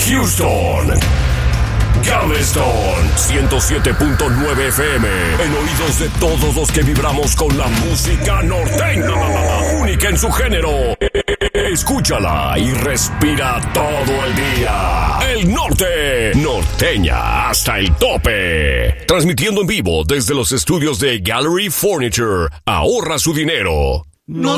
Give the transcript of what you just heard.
Houston, Galveston, 107.9 FM, en oídos de todos los que vibramos con la música norteña, única en su género. Escúchala y respira todo el día. El norte, norteña hasta el tope. Transmitiendo en vivo desde los estudios de Gallery Furniture. Ahorra su dinero. No